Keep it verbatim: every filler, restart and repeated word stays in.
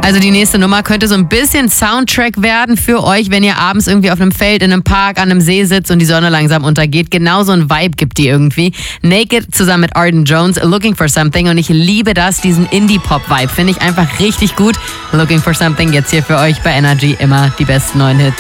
Also die nächste Nummer könnte so ein bisschen Soundtrack werden für euch, wenn ihr abends irgendwie auf einem Feld, in einem Park, an einem See sitzt und die Sonne langsam untergeht. Genau so ein Vibe gibt die irgendwie. Naked zusammen mit Arden Jones, Looking for Something. Und ich liebe das, diesen Indie-Pop-Vibe. Finde ich einfach richtig gut. Looking for Something jetzt hier für euch bei Energy. Immer die besten neuen Hits.